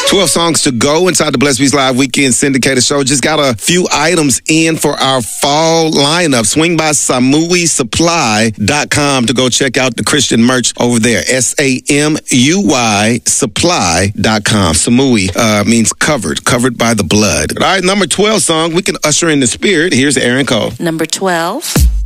12 songs to go inside the Blessed Beats Live Weekend Syndicated Show. Just got a few items in for our fall lineup. Swing by SamuiSupply.com to go check out the Christian merch over there. SAMUI Supply.com. Samui means covered by the blood. All right, number 12 song. We can usher in the spirit. Here's Aaron Cole. Number 12.